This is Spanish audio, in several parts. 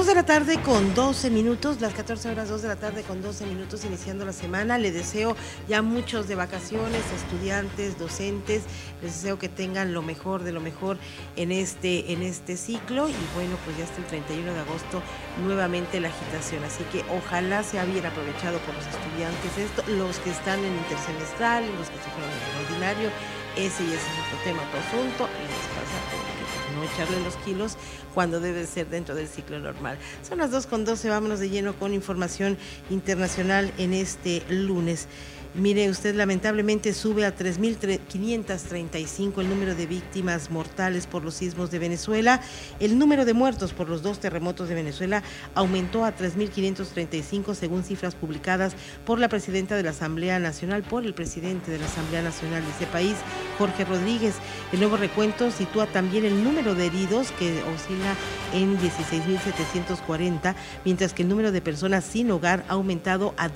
de la tarde con 12 minutos, las 14 horas 2 de la tarde con 12 minutos, iniciando la semana. Le deseo ya muchos de vacaciones, estudiantes, docentes, les deseo que tengan lo mejor de lo mejor en este ciclo. Y bueno, pues ya hasta el 31 de agosto nuevamente la agitación, así que ojalá sea bien aprovechado por los estudiantes, los que están en intersemestral, los que se fueron en el ordinario. Ese es otro tema, otro asunto, y les pasa porque no echarle los kilos cuando debe ser dentro del ciclo normal. Son las 2:12, vámonos de lleno con información internacional en este lunes. Mire usted, lamentablemente sube a 3.535 el número de víctimas mortales por los sismos de Venezuela. El número de muertos por los 2 terremotos de Venezuela aumentó a 3.535 según cifras publicadas por la presidenta de la Asamblea Nacional, por el presidente de la Asamblea Nacional de ese país, Jorge Rodríguez. El nuevo recuento sitúa también el número de heridos, que oscila en 16.740, mientras que el número de personas sin hogar ha aumentado a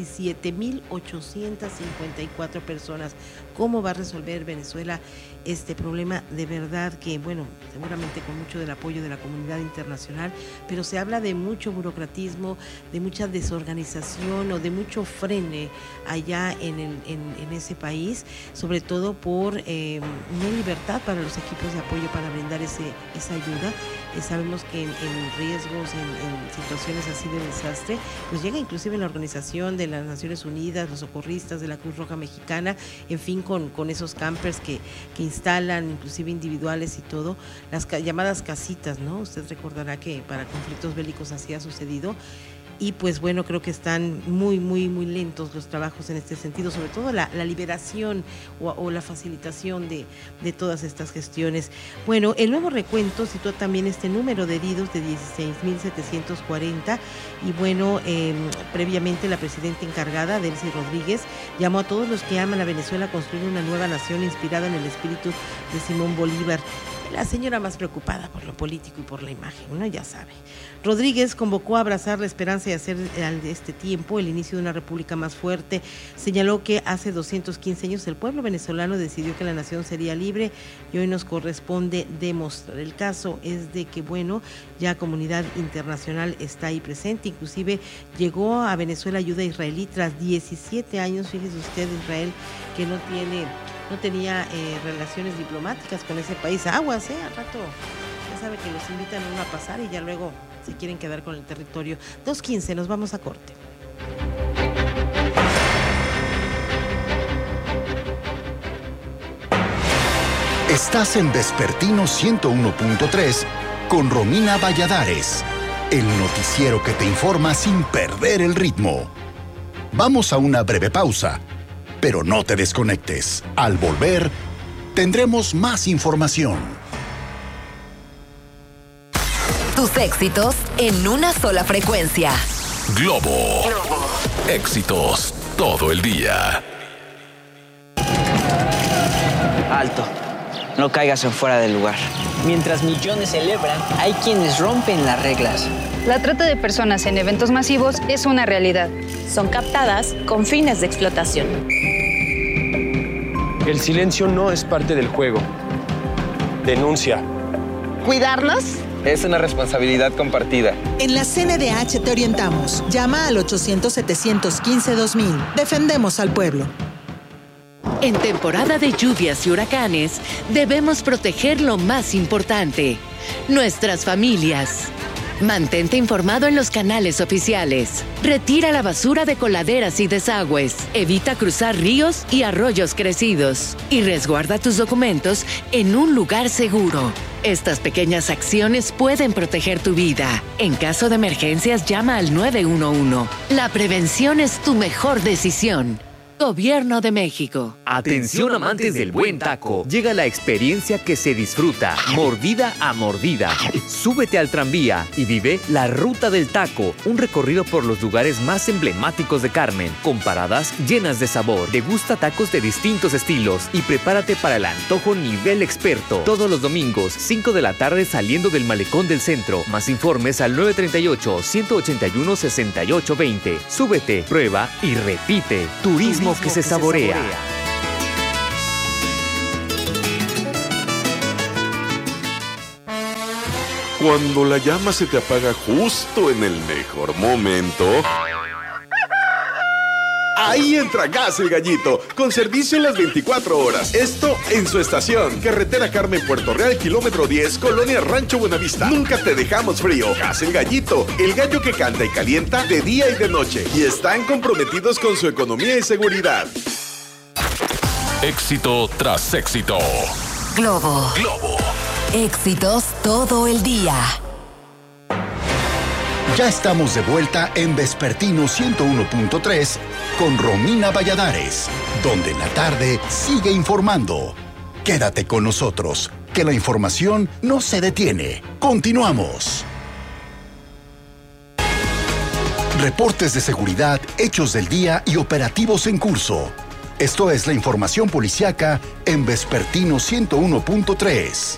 17.854 personas. ¿Cómo va a resolver Venezuela este problema? De verdad que, bueno, seguramente con mucho del apoyo de la comunidad internacional, pero se habla de mucho burocratismo, de mucha desorganización o de mucho frene allá en ese país, sobre todo por no libertad para los equipos de apoyo para brindar esa ayuda. Sabemos que en riesgos, en situaciones así de desastre, pues llega inclusive la Organización de las Naciones Unidas, los socorristas de la Cruz Roja Mexicana, en fin, con esos campers que instalan, inclusive individuales y todo, las llamadas casitas, ¿no? Usted recordará que para conflictos bélicos así ha sucedido. Y pues bueno, creo que están muy lentos los trabajos en este sentido, sobre todo la liberación o la facilitación de todas estas gestiones. Bueno, el nuevo recuento sitúa también este número de heridos de 16.740 y bueno, previamente la presidenta encargada, Delcy Rodríguez, llamó a todos los que aman a Venezuela a construir una nueva nación inspirada en el espíritu de Simón Bolívar. La señora más preocupada por lo político y por la imagen, uno ya sabe. Rodríguez convocó a abrazar la esperanza y hacer de este tiempo el inicio de una república más fuerte. Señaló que hace 215 años el pueblo venezolano decidió que la nación sería libre y hoy nos corresponde demostrar. El caso es de que, bueno, ya comunidad internacional está ahí presente, inclusive llegó a Venezuela ayuda israelí tras 17 años, fíjese usted, Israel, que no tenía relaciones diplomáticas con ese país. Aguas, al rato ya sabe que los invitan a uno a pasar y ya luego se quieren quedar con el territorio. 2:15, nos vamos a corte. Estás en Vespertino 101.3 con Romina Valladares, el noticiero que te informa sin perder el ritmo. Vamos a una breve pausa, pero no te desconectes. Al volver, tendremos más información. Tus éxitos en una sola frecuencia. Globo. Éxitos todo el día. Alto. No caigas en fuera del lugar. Mientras millones celebran, hay quienes rompen las reglas. La trata de personas en eventos masivos es una realidad. Son captadas con fines de explotación. El silencio no es parte del juego. Denuncia. ¿Cuidarnos? Es una responsabilidad compartida. En la CNDH te orientamos. Llama al 800-715-2000. Defendemos al pueblo. En temporada de lluvias y huracanes, debemos proteger lo más importante, nuestras familias. Mantente informado en los canales oficiales. Retira la basura de coladeras y desagües. Evita cruzar ríos y arroyos crecidos. Y resguarda tus documentos en un lugar seguro. Estas pequeñas acciones pueden proteger tu vida. En caso de emergencias, llama al 911. La prevención es tu mejor decisión. Gobierno de México. Atención amantes del buen taco. Llega la experiencia que se disfruta, mordida a mordida. Súbete al tranvía y vive la Ruta del Taco, un recorrido por los lugares más emblemáticos de Carmen, con paradas llenas de sabor. Degusta tacos de distintos estilos y prepárate para el antojo nivel experto. Todos los domingos, 5 de la tarde saliendo del Malecón del Centro. Más informes al 938-181-6820. Súbete, prueba y repite. Turismo que se saborea. cuando la llama se te apaga justo en el mejor momento... Ahí entra Gas El Gallito, con servicio en las 24 horas. Esto en su estación. Carretera Carmen Puerto Real, kilómetro 10, Colonia Rancho Buenavista. Nunca te dejamos frío. Gas El Gallito, el gallo que canta y calienta de día y de noche. Y están comprometidos con su economía y seguridad. Éxito tras éxito. Globo. Éxitos todo el día. Ya estamos de vuelta en Vespertino 101.3 con Romina Valladares, donde en la tarde sigue informando. Quédate con nosotros, que la información no se detiene. Continuamos. Reportes de seguridad, hechos del día y operativos en curso. Esto es la información policiaca en Vespertino 101.3.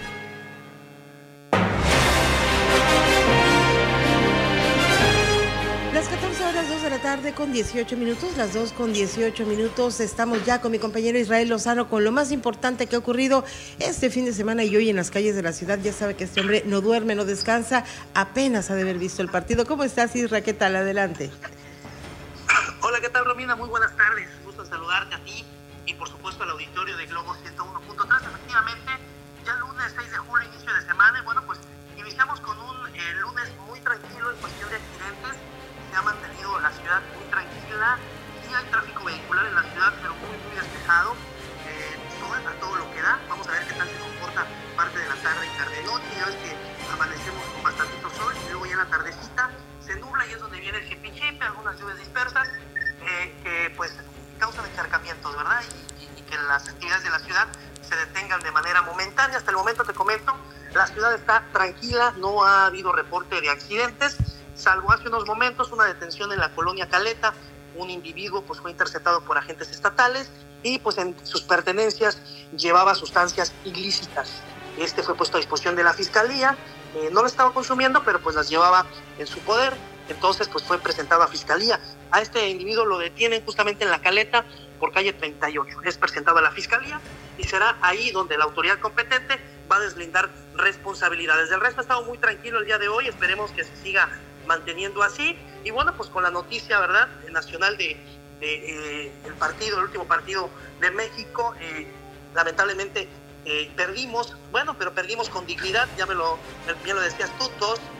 Tarde con 18 minutos, las 2 con 18 minutos. Estamos ya con mi compañero Israel Lozano con lo más importante que ha ocurrido este fin de semana y hoy en las calles de la ciudad. Ya sabe que este hombre no duerme, no descansa, apenas ha de haber visto el partido. ¿Cómo estás, Isra? ¿Qué tal? Adelante. Hola, ¿qué tal, Romina? Muy buenas tardes. Gusto saludarte a ti y por supuesto al auditorio de Globo 101.3. Efectivamente, ya lunes 6 de julio, inicio de semana, y bueno, pues iniciamos con un lunes muy tranquilo en cuestión de accidentes. Se ha mantenido la ciudad muy tranquila, sí hay tráfico vehicular en la ciudad, pero muy despejado, sol a todo lo que da. Vamos a ver qué tal se comporta parte de la tarde y tarde-noche. Ya ves que amanecemos con bastantito sol y luego ya en la tardecita se nubla y es donde viene el jipichipe, algunas lluvias dispersas que pues causan encharcamientos, ¿verdad? Y que las actividades de la ciudad se detengan de manera momentánea. Hasta el momento te comento, la ciudad está tranquila, no ha habido reporte de accidentes, salvo hace unos momentos una detención en la colonia Caleta. Un individuo pues fue interceptado por agentes estatales y pues en sus pertenencias llevaba sustancias ilícitas. Este fue puesto a disposición de la fiscalía, no lo estaba consumiendo, pero pues las llevaba en su poder. Entonces pues fue presentado a fiscalía. A este individuo lo detienen justamente en la Caleta por calle 38. Es presentado a la fiscalía y será ahí donde la autoridad competente va a deslindar responsabilidades. Del resto ha estado muy tranquilo el día de hoy, esperemos que se siga manteniendo así. Y bueno, pues con la noticia, ¿verdad?, nacional el último partido de México, lamentablemente perdimos, pero perdimos con dignidad, bien lo decías tú,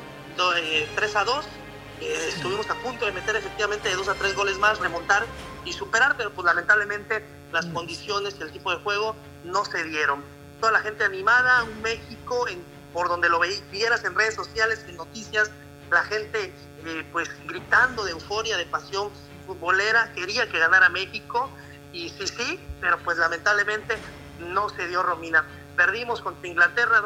3-2, estuvimos a punto de meter efectivamente de 2-3 goles más, remontar y superar, pero pues lamentablemente las condiciones y el tipo de juego no se dieron. Toda la gente animada, un México, por donde lo vieras en redes sociales, en noticias, la gente pues gritando de euforia, de pasión futbolera, quería que ganara México, y sí, pero pues lamentablemente no se dio, Romina. Perdimos contra Inglaterra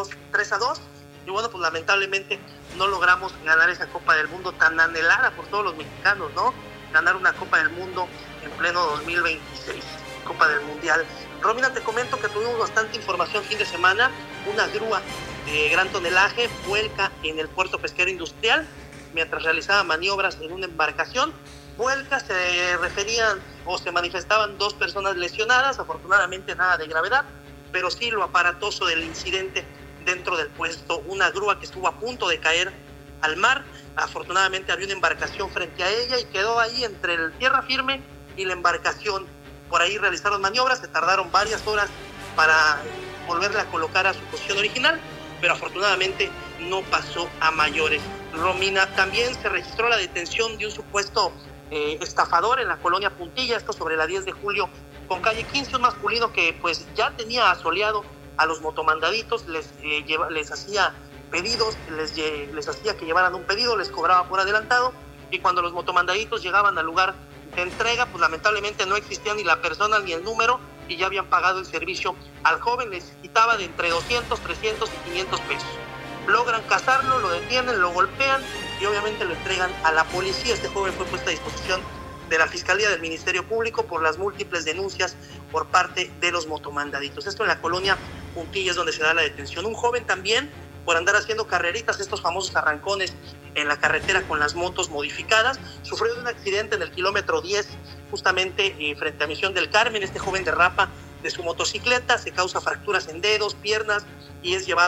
3-2, y bueno, pues lamentablemente no logramos ganar esa Copa del Mundo tan anhelada por todos los mexicanos, ¿no? Ganar una Copa del Mundo en pleno 2026, Copa del Mundial. Romina, te comento que tuvimos bastante información fin de semana. Una grúa de gran tonelaje vuelca en el puerto pesquero industrial mientras realizaba maniobras en una embarcación. Vuelca, se referían o se manifestaban 2 personas lesionadas, afortunadamente nada de gravedad, pero sí lo aparatoso del incidente dentro del puesto, una grúa que estuvo a punto de caer al mar. Afortunadamente había una embarcación frente a ella y quedó ahí entre el tierra firme y la embarcación. Por ahí realizaron maniobras, se tardaron varias horas para volverla a colocar a su posición original, pero afortunadamente no pasó a mayores. Romina, también se registró la detención de un supuesto estafador en la colonia Puntilla, esto sobre la 10 de julio con calle 15, un masculino que pues ya tenía asoleado a los motomandaditos, les hacía pedidos, les hacía que llevaran un pedido, les cobraba por adelantado, y cuando los motomandaditos llegaban al lugar de entrega, pues lamentablemente no existía ni la persona ni el número, y ya habían pagado el servicio al joven, les quitaba de entre 200, 300 y 500 pesos. Logran cazarlo, lo detienen, lo golpean y obviamente lo entregan a la policía. Este joven fue puesto a disposición de la Fiscalía del Ministerio Público por las múltiples denuncias por parte de los motomandaditos. Esto en la colonia Puntilla es donde se da la detención. Un joven también por andar haciendo carreritas, estos famosos arrancones en la carretera con las motos modificadas, sufrió de un accidente en el kilómetro 10, justamente frente a Misión del Carmen. Este joven derrapa de su motocicleta, se causa fracturas en dedos, piernas y es llevado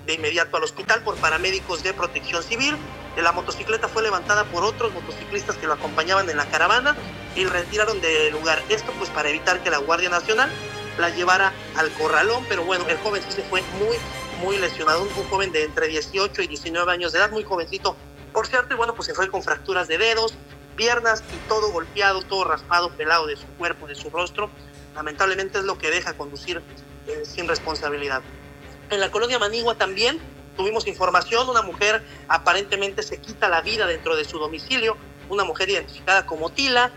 de inmediato al hospital por paramédicos de Protección Civil. La motocicleta fue levantada por otros motociclistas que lo acompañaban en la caravana y retiraron del lugar. Esto pues para evitar que la Guardia Nacional la llevara al corralón, pero bueno, el joven sí se fue muy lesionado, un joven de entre 18 y 19 años de edad, muy jovencito, por cierto, y bueno, pues se fue con fracturas de dedos, piernas y todo golpeado, todo raspado, pelado de su cuerpo, de su rostro. Lamentablemente es lo que deja conducir sin responsabilidad. En la colonia Manigua también tuvimos información, una mujer aparentemente se quita la vida dentro de su domicilio, una mujer identificada como Tila,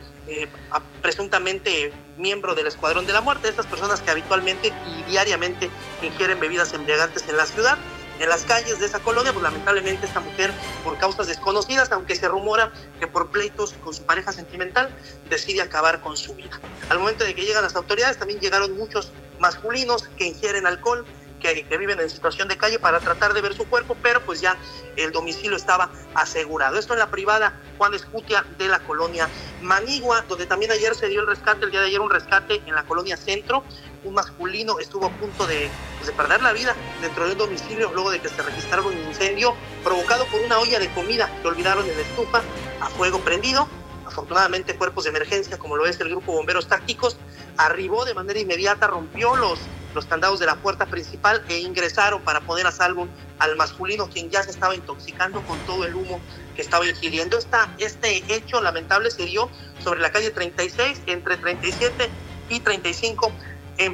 presuntamente miembro del Escuadrón de la Muerte, estas personas que habitualmente y diariamente ingieren bebidas embriagantes en la ciudad. En las calles de esa colonia, pues lamentablemente esta mujer, por causas desconocidas, aunque se rumora que por pleitos con su pareja sentimental, decide acabar con su vida. Al momento de que llegan las autoridades, también llegaron muchos masculinos que ingieren alcohol, que viven en situación de calle para tratar de ver su cuerpo, pero pues ya el domicilio estaba asegurado. Esto en la privada Juan Escutia de la colonia Manigua, donde también ayer se dio el rescate, el día de ayer un rescate en la colonia Centro. Un masculino estuvo a punto de perder la vida dentro de un domicilio luego de que se registrara un incendio provocado por una olla de comida que olvidaron en la estufa a fuego prendido. Afortunadamente cuerpos de emergencia, como lo es el Grupo Bomberos Tácticos, arribó de manera inmediata, rompió los candados de la puerta principal e ingresaron para poner a salvo al masculino, quien ya se estaba intoxicando con todo el humo que estaba ingiriendo. Este hecho lamentable se dio sobre la calle 36, entre 37 y 35, en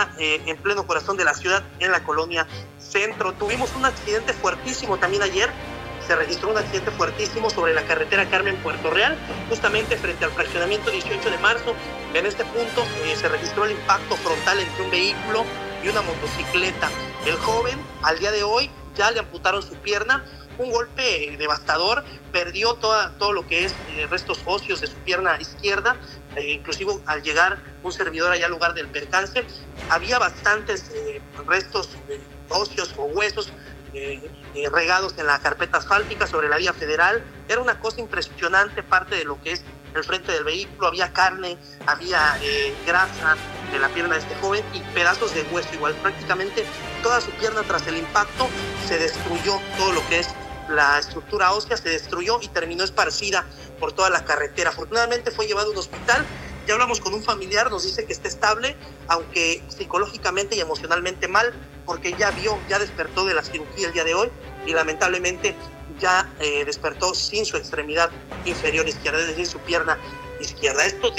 pleno corazón de la ciudad, en la colonia Centro. Tuvimos un accidente fuertísimo también ayer. Se registró un accidente fuertísimo sobre la carretera Carmen-Puerto Real, justamente frente al fraccionamiento 18 de marzo. En este punto se registró el impacto frontal entre un vehículo y una motocicleta. El joven, al día de hoy, ya le amputaron su pierna, un golpe devastador, perdió todo lo que es restos óseos de su pierna izquierda, inclusive al llegar un servidor allá al lugar del percance, había bastantes restos óseos o huesos regados en la carpeta asfáltica sobre la vía federal. Era una cosa impresionante, parte de lo que es el frente del vehículo, había carne, había grasa de la pierna de este joven y pedazos de hueso igual. Prácticamente toda su pierna tras el impacto se destruyó, todo lo que es la estructura ósea se destruyó y terminó esparcida por toda la carretera. Afortunadamente fue llevado a un hospital. Ya hablamos con un familiar, nos dice que está estable, aunque psicológicamente y emocionalmente mal, porque ya despertó de la cirugía el día de hoy y lamentablemente ya despertó sin su extremidad inferior izquierda, es decir, su pierna izquierda. Esto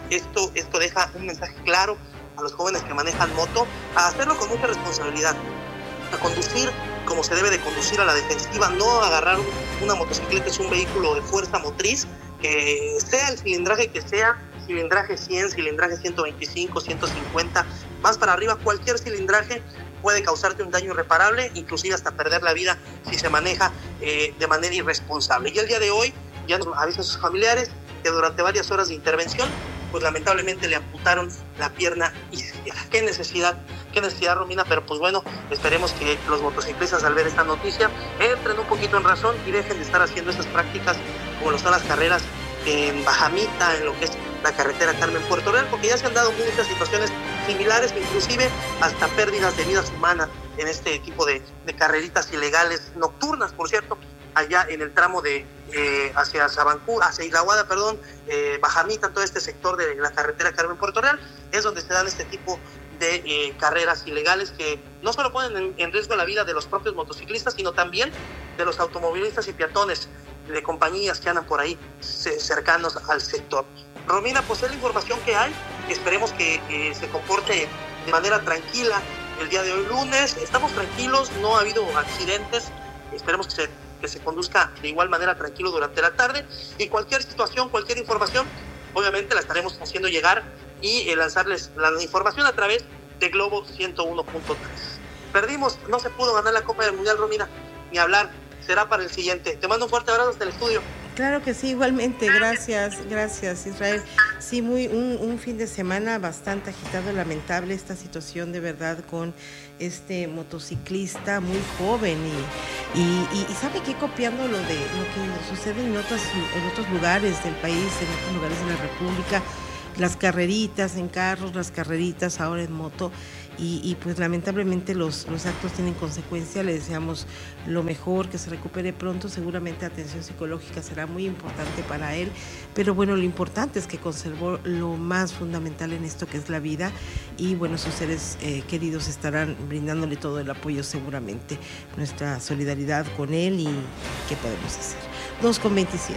deja un mensaje claro a los jóvenes que manejan moto, a hacerlo con mucha responsabilidad, a conducir como se debe de conducir a la defensiva, no agarrar una motocicleta, es un vehículo de fuerza motriz, que sea el cilindraje que sea, cilindraje 100, cilindraje 125, 150, más para arriba, cualquier cilindraje puede causarte un daño irreparable, inclusive hasta perder la vida si se maneja de manera irresponsable. Y el día de hoy ya nos avisan sus familiares que durante varias horas de intervención, pues lamentablemente le amputaron la pierna izquierda. Qué necesidad, Romina, pero pues bueno, esperemos que los motociclistas al ver esta noticia entren un poquito en razón y dejen de estar haciendo esas prácticas como lo son las carreras en Bajamita, en lo que es la carretera Carmen-Puerto Real, porque ya se han dado muchas situaciones similares, inclusive hasta pérdidas de vidas humanas en este tipo de carreritas ilegales, nocturnas, por cierto, allá en el tramo de hacia Sabancú, hacia Ilahuada, Bajamita, todo este sector de la carretera Carmen-Puerto Real, es donde se dan este tipo de carreras ilegales que no solo ponen en riesgo la vida de los propios motociclistas, sino también de los automovilistas y peatones de compañías que andan por ahí cercanos al sector. Romina, pues es la información que hay, esperemos que se comporte de manera tranquila el día de hoy lunes, estamos tranquilos, no ha habido accidentes, esperemos que se conduzca de igual manera tranquilo durante la tarde y cualquier situación, cualquier información, obviamente la estaremos haciendo llegar y lanzarles la información a través de Globo 101.3. Perdimos, no se pudo ganar la Copa del Mundial, Romina, ni hablar, será para el siguiente. Te mando un fuerte abrazo hasta el estudio. Claro que sí, igualmente, gracias Israel. Sí, un fin de semana bastante agitado, lamentable esta situación de verdad con este motociclista muy joven y sabe que copiando lo que sucede en otros lugares del país, en otros lugares de la República, las carreritas en carros, las carreritas ahora en moto, y pues lamentablemente los actos tienen consecuencia. Le deseamos lo mejor, que se recupere pronto. Seguramente atención psicológica será muy importante para él, pero bueno, lo importante es que conservó lo más fundamental en esto, que es la vida, y bueno, sus seres queridos estarán brindándole todo el apoyo seguramente. Nuestra solidaridad con él y qué podemos hacer. 2:27.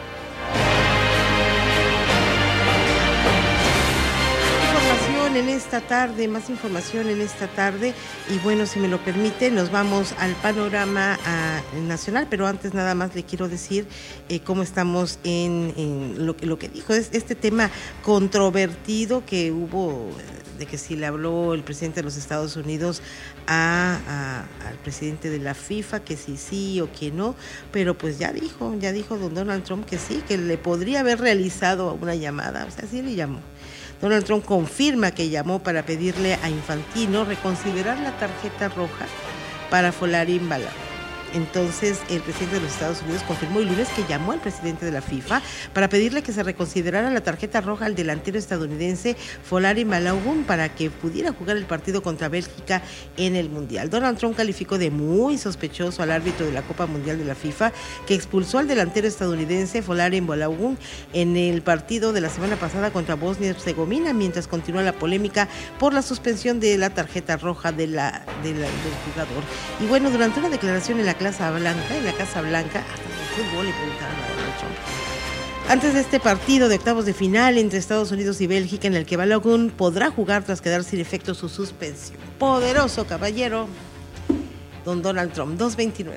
Más información en esta tarde, y bueno, si me lo permite, nos vamos al panorama nacional, pero antes nada más le quiero decir cómo estamos en lo que dijo, es este tema controvertido que hubo, de que si le habló el presidente de los Estados Unidos al presidente de la FIFA, que sí o que no, pero pues ya dijo don Donald Trump que sí, que le podría haber realizado una llamada, o sea, sí le llamó. Donald Trump confirma que llamó para pedirle a Infantino reconsiderar la tarjeta roja para Folarin Balaguer. Entonces, el presidente de los Estados Unidos confirmó el lunes que llamó al presidente de la FIFA para pedirle que se reconsiderara la tarjeta roja al delantero estadounidense Folarin Balaguer para que pudiera jugar el partido contra Bélgica en el Mundial. Donald Trump calificó de muy sospechoso al árbitro de la Copa Mundial de la FIFA, que expulsó al delantero estadounidense Folarin Balaguer en el partido de la semana pasada contra Bosnia y Herzegovina, mientras continúa la polémica por la suspensión de la tarjeta roja del jugador. Y bueno, durante una declaración en la Casa Blanca, hasta el fútbol le preguntaron a Donald Trump. Antes de este partido de octavos de final entre Estados Unidos y Bélgica, en el que Balaguer podrá jugar tras quedar sin efecto su suspensión. Poderoso caballero, don Donald Trump. 2:29.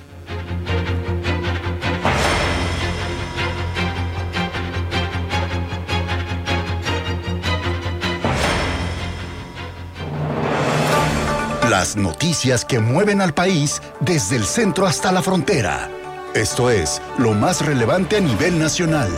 Las noticias que mueven al país desde el centro hasta la frontera. Esto es lo más relevante a nivel nacional.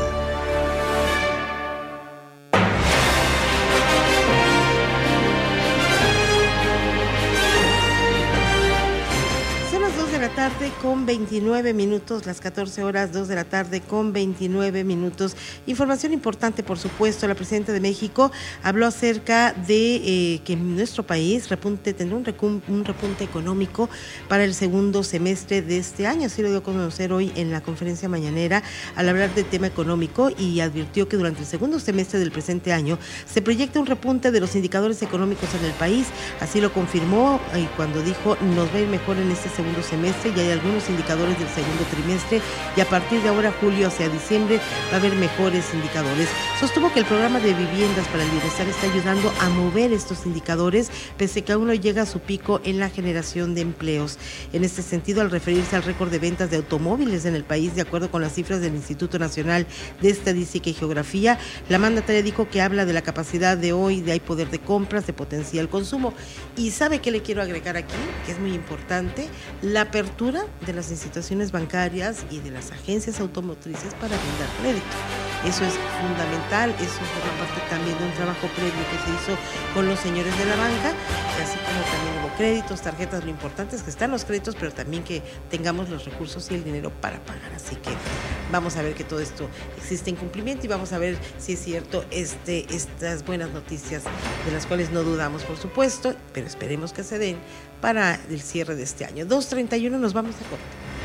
Con 29 minutos, las 14 horas, 2 de la tarde con 29 minutos. Información importante, por supuesto. La presidenta de México habló acerca de que nuestro país tendrá un repunte económico para el segundo semestre de este año. Así lo dio a conocer hoy en la conferencia mañanera al hablar del tema económico, y advirtió que durante el segundo semestre del presente año se proyecta un repunte de los indicadores económicos en el país. Así lo confirmó cuando dijo: nos va a ir mejor en este segundo semestre. Ya hay algunos indicadores del segundo trimestre, y a partir de ahora, julio hacia diciembre, va a haber mejores indicadores. Sostuvo que el programa de viviendas para el bienestar está ayudando a mover estos indicadores, pese que aún no llega a su pico en la generación de empleos. En este sentido, al referirse al récord de ventas de automóviles en el país, de acuerdo con las cifras del Instituto Nacional de Estadística y Geografía, la mandataria dijo que habla de la capacidad de hoy, de hay poder de compras, de potencial consumo. Y ¿sabe qué le quiero agregar aquí? Que es muy importante: la apertura de las instituciones bancarias y de las agencias automotrices para brindar crédito. Eso es fundamental, eso forma parte también de un trabajo previo que se hizo con los señores de la banca, así como también hubo créditos, tarjetas. Lo importante es que están los créditos, pero también que tengamos los recursos y el dinero para pagar. Así que vamos a ver que todo esto existe en cumplimiento, y vamos a ver si es cierto estas buenas noticias, de las cuales no dudamos, por supuesto, pero esperemos que se den para el cierre de este año. 2:31, nos vamos a corte.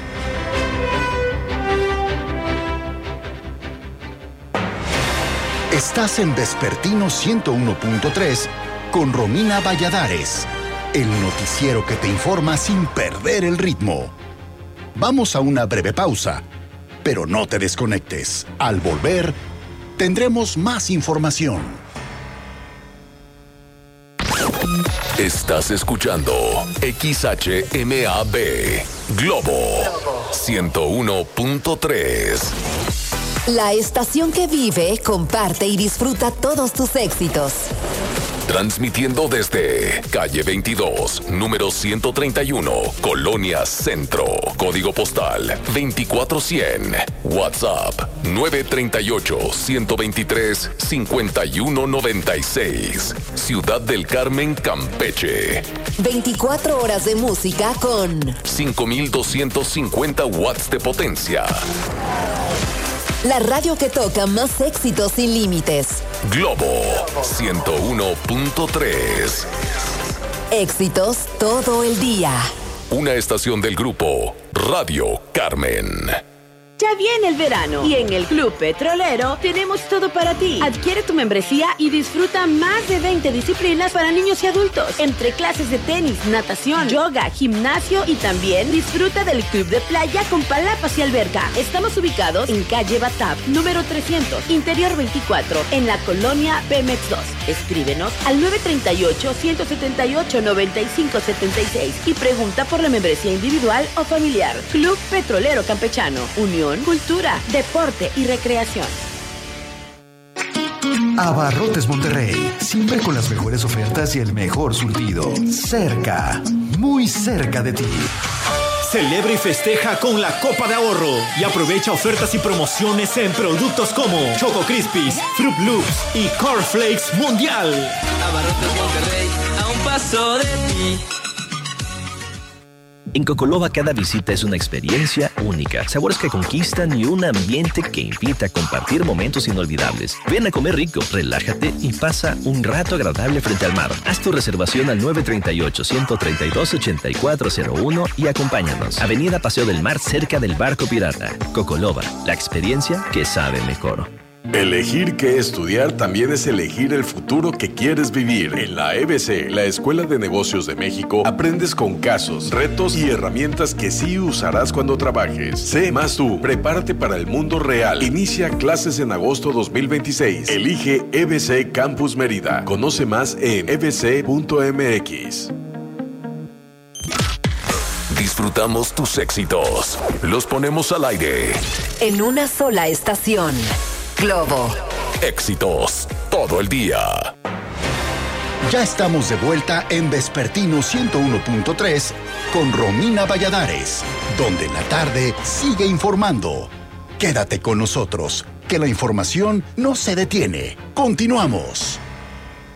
Estás en Vespertino 101.3 con Romina Valladares, el noticiero que te informa sin perder el ritmo. Vamos a una breve pausa, pero no te desconectes. Al volver, tendremos más información. Estás escuchando XHMAB Globo 101.3. La estación que vive, comparte y disfruta todos tus éxitos. Transmitiendo desde calle 22, número 131, Colonia Centro, código postal 24100, WhatsApp 938-123-5196, Ciudad del Carmen, Campeche. 24 horas de música con 5250 watts de potencia. La radio que toca más éxitos sin límites. Globo 101.3. Éxitos todo el día. Una estación del grupo Radio Carmen. Ya viene el verano y en el Club Petrolero tenemos todo para ti. Adquiere tu membresía y disfruta más de 20 disciplinas para niños y adultos. Entre clases de tenis, natación, yoga, gimnasio y también disfruta del club de playa con palapas y alberca. Estamos ubicados en calle Batap, número 300, interior 24, en la colonia Pemex 2. Escríbenos al 938-178-9576 y pregunta por la membresía individual o familiar. Club Petrolero Campechano, Unión, Cultura, Deporte y Recreación. Abarrotes Monterrey, siempre con las mejores ofertas y el mejor surtido. Cerca, muy cerca de ti. Celebra y festeja con la Copa de Ahorro y aprovecha ofertas y promociones en productos como Choco Crispies, Fruit Loops y Corn Flakes Mundial. Abarrotes Monterrey, a un paso de ti. En Cocoloba cada visita es una experiencia única, sabores que conquistan y un ambiente que invita a compartir momentos inolvidables. Ven a comer rico, relájate y pasa un rato agradable frente al mar. Haz tu reservación al 938-132-8401 y acompáñanos. Avenida Paseo del Mar, cerca del Barco Pirata. Cocoloba, la experiencia que sabe mejor. Elegir qué estudiar también es elegir el futuro que quieres vivir. En la EBC, la Escuela de Negocios de México, aprendes con casos, retos y herramientas que sí usarás cuando trabajes. Sé más tú, prepárate para el mundo real. Inicia clases en agosto 2026. Elige EBC Campus Mérida. Conoce más en ebc.mx. Disfrutamos tus éxitos. Los ponemos al aire. En una sola estación. Globo. Éxitos todo el día. Ya estamos de vuelta en Vespertino 101.3 con Romina Valladares, donde la tarde sigue informando. Quédate con nosotros, que la información no se detiene. Continuamos.